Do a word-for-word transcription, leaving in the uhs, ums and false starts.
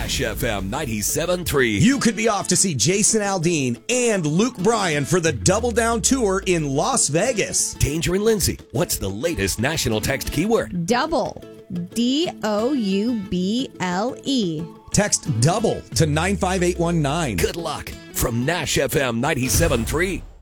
Nash F M ninety-seven point three. You could be off to see Jason Aldean and Luke Bryan for the Double Down Tour in Las Vegas. Danger and Lindsay, what's the latest national text keyword? Double. D O U B L E. Text double to nine five eight one nine. Good luck from Nash F M ninety-seven point three.